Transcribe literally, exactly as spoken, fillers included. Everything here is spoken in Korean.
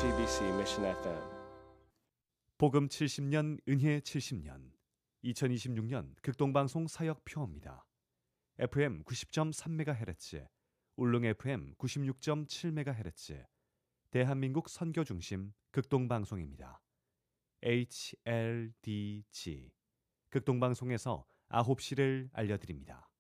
디비씨 Mission 에프엠. 복음 칠십 년 은혜 칠십 년 이천이십육 년 극동방송 사역표입니다. 에프엠 구십 점 삼 메가헤르츠, 울릉 에프엠 구십육 점 칠 메가헤르츠, 대한민국 선교중심 극동방송입니다. 에이치엘디지 극동방송에서 아홉 시를 알려드립니다.